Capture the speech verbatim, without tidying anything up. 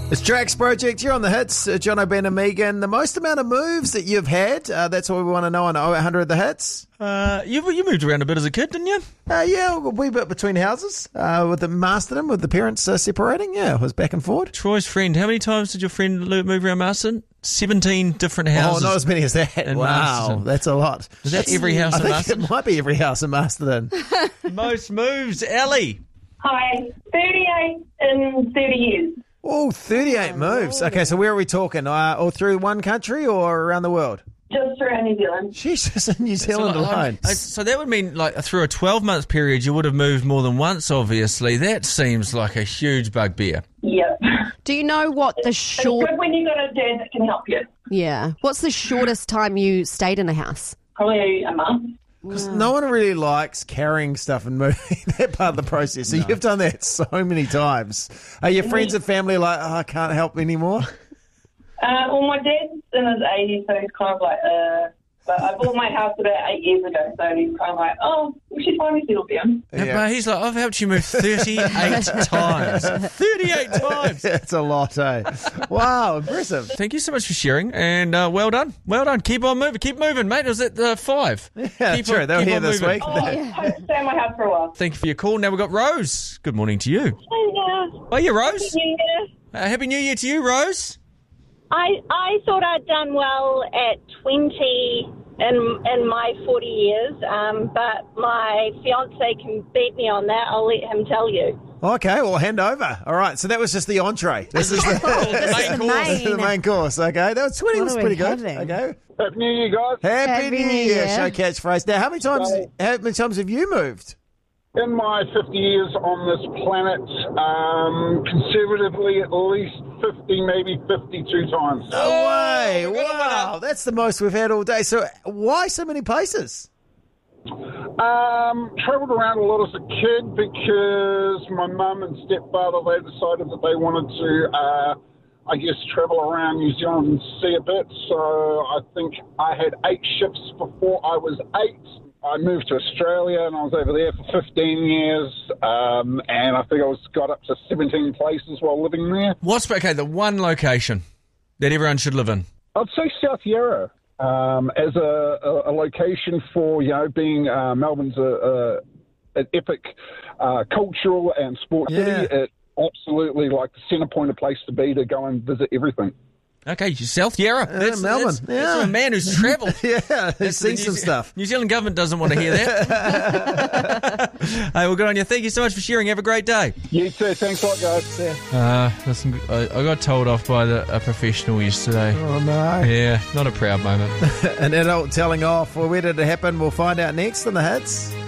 It's Drax Project. You're on the hits. Uh, John O'Ben and Megan. The most amount of moves that you've had. Uh, that's what we want to know on oh eight hundred The Hits. Uh, you you moved around a bit as a kid, didn't you? Uh, yeah, a wee bit between houses. Uh, with the Masterton, with the parents uh, separating. Yeah, it was back and forward. Troy's friend. How many times did your friend lo- move around Masterton? Seventeen different houses. Oh, not as many as that. in Wow, Masterton. that's a lot. Is that every house I in think Masterton? it might be every house in Masterton. Most moves, Ellie. Hi, thirty-eight in thirty years. Oh, thirty-eight moves. Okay, so where are we talking? Uh, all through one country or around the world? Just around New Zealand. Jesus, in New Zealand so, like, alone. I- So that would mean, like, through a twelve-month period, you would have moved more than once, obviously. That seems like a huge bugbear. Yep. Do you know what the It's short... good when you got a dad that can help you. Yeah. What's the shortest time you stayed in a house? Probably a month. Because no one really likes carrying stuff and moving that part of the process. So you've done that so many times. Are your friends and family like, oh, I can't help anymore? Uh, well, my dad's in his eighties, so he's kind of like, uh... But I bought my house about eight years ago, so he's kind of like, oh, we should finally settle down. Yeah. But he's like, I've helped you move thirty-eight times. thirty-eight times. That's a lot, eh? Wow, impressive. Thank you so much for sharing, and uh, well done. Well done. Keep on moving. Keep moving, mate. It was at uh, five. Yeah, keep true. on, They were keep here on this moving. week. Oh, I hope to stay in my house for a while. Thank you for your call. Now we've got Rose. Good morning to you. Yeah. Oh, yeah, Rose. Yeah. Uh, Happy New Year to you, Rose. I I thought I'd done well at twenty in in my forty years, um, but my fiance can beat me on that. I'll let him tell you. Okay, well, hand over. All right, so that was just the entree. This is the, The main the course. main. the main course, okay? That was twenty What was are we pretty good. having? Okay. Happy New Year, guys. Happy, Happy New New Year, Year. show catchphrase. Now, how many times how many times have you moved? In my fifty years on this planet, um, conservatively at least fifty, maybe fifty-two times. No way. we got a Wow, winner. that's the most we've had all day. So why so many places? Um, travelled around a lot as a kid because my mum and stepfather, they decided that they wanted to, uh, I guess, travel around New Zealand and see a bit. So I think I had eight ships before I was eight. I moved to Australia and I was over there for fifteen years, um, and I think I was got up to seventeen places while living there. What's okay? The one location that everyone should live in. I'd say South Yarra um, as a, a, a location for, you know, being uh, Melbourne's a, a, an epic uh, cultural and sports Yeah. city. It absolutely like the centre point of place to be to go and visit everything. Okay, South Yarra. That's, Melbourne, That's, yeah. that's a man who's travelled. Yeah, he's That's the seen New some Ze- stuff. New Zealand government doesn't want to hear that. Hey, well, good on you. Thank you so much for sharing. Have a great day. You too. Thanks a lot, guys. Uh, listen, I, I got told off by the, a professional yesterday. Oh, no. Yeah, not a proud moment. An adult telling off. Well, where did it happen? We'll find out next on the hits.